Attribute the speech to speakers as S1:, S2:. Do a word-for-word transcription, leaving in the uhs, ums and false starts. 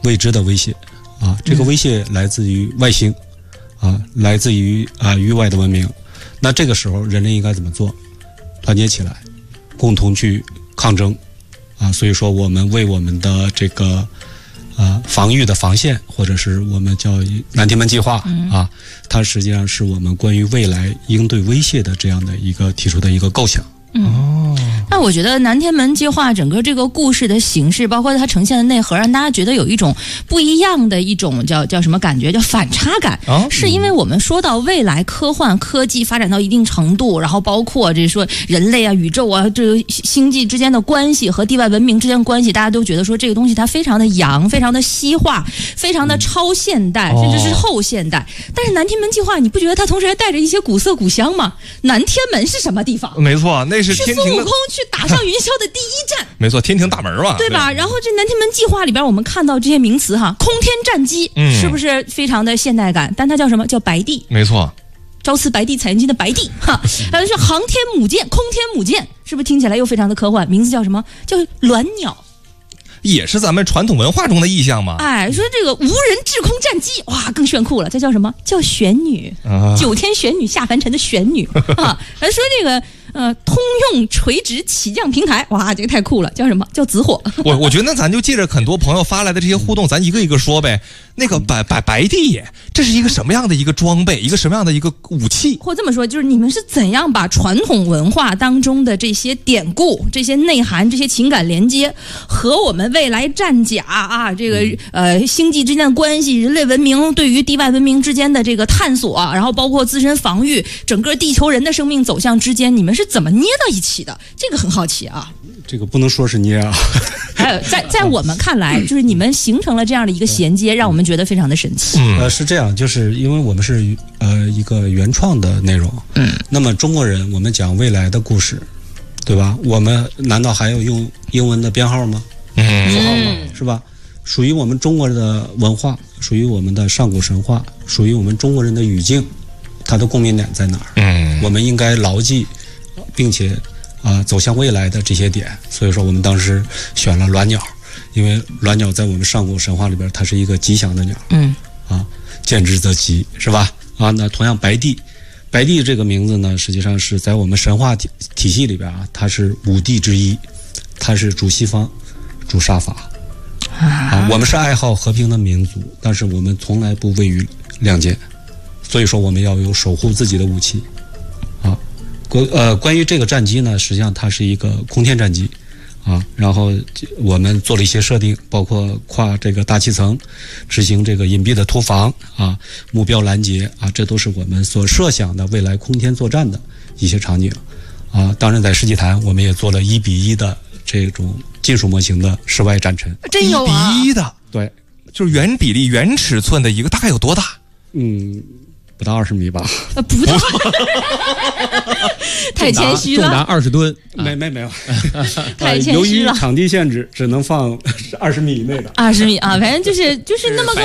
S1: 未知的威胁啊，这个威胁来自于外星啊，来自于啊域外的文明。那这个时候人类应该怎么做？团结起来，共同去抗争啊。所以说我们为我们的这个呃防御的防线，或者是我们叫南天门计划啊，它实际上是我们关于未来应对威胁的这样的一个提出的一个构想。
S2: 哦，那我觉得南天门计划整个这个故事的形式，包括它呈现的内核，让大家觉得有一种不一样的一种叫叫什么感觉，叫反差感。哦、是因为我们说到未来科幻科技发展到一定程度，然后包括这说人类啊、宇宙啊、这个星际之间的关系和地外文明之间的关系，大家都觉得说这个东西它非常的洋，非常的西化，非常的超现代，嗯、甚至是后现代。哦、但是南天门计划，你不觉得它同时还带着一些古色古香吗？南天门是什么地方？
S3: 没错，那是天庭的，
S2: 是孙悟空去打上云霄的第一站。
S3: 没错，天庭大门嘛，
S2: 对吧？对，然后这南天门计划里边，我们看到这些名词哈，空天战机，嗯、是不是非常的现代感？但它叫什么？叫白帝。
S3: 没错，
S2: 朝辞白帝彩云间的白帝哈，还有是航天母舰、空天母舰，是不是听起来又非常的科幻？名字叫什么？叫鸾鸟。
S3: 也是咱们传统文化中的意象嘛。
S2: 哎，说这个无人制空战机，哇，更炫酷了。这叫什么？叫玄女，啊、九天玄女下凡尘的玄女啊。还说这个呃通用垂直起降平台，哇，这个太酷了，叫什么？叫紫火。
S3: 我我觉得咱就借着很多朋友发来的这些互动，咱一个一个说呗。那个白白白帝，这是一个什么样的一个装备，一个什么样的一个武器？
S2: 或这么说，就是你们是怎样把传统文化当中的这些典故、这些内涵、这些情感连接，和我们未来战甲啊，这个呃星际之间的关系，人类文明对于地外文明之间的这个探索，然后包括自身防御，整个地球人的生命走向之间，你们是怎么捏到一起的？这个很好奇啊。
S1: 这个不能说是捏啊。
S2: 还有在在我们看来，就是你们形成了这样的一个衔接，让我们觉得非常的神奇。
S1: 嗯、呃，是这样，就是因为我们是呃一个原创的内容。嗯。那么中国人，我们讲未来的故事，对吧？我们难道还要用英文的编号吗？嗯。符号吗？是吧？属于我们中国的文化，属于我们的上古神话，属于我们中国人的语境，它的共鸣点在哪儿？嗯。我们应该牢记，并且。啊、呃，走向未来的这些点，所以说我们当时选了鸾鸟，因为鸾鸟在我们上古神话里边，它是一个吉祥的鸟，嗯，啊，见之则吉，是吧？啊，那同样白帝，白帝这个名字呢，实际上是在我们神话体体系里边啊，它是五帝之一，它是主西方，主杀伐，啊，我们是爱好和平的民族，但是我们从来不畏于亮剑，所以说我们要有守护自己的武器。呃，关于这个战机呢，实际上它是一个空天战机，啊，然后我们做了一些设定，包括跨这个大气层，执行这个隐蔽的突防啊，目标拦截啊，这都是我们所设想的未来空天作战的一些场景，啊，当然在世纪坛我们也做了一比一的这种技术模型的室外战尘，
S2: 真有啊，
S3: 一比一的，
S1: 对，
S3: 就是原比例、原尺寸的一个，大概有多大？
S1: 嗯。不到二十米吧？
S2: 呃，不到，太谦虚了。
S4: 重达二十吨，
S1: 没没没有，
S2: 太谦虚了。
S1: 由于场地限制，只能放二十米以内的。
S2: 二十米啊，反正就是就是那么个。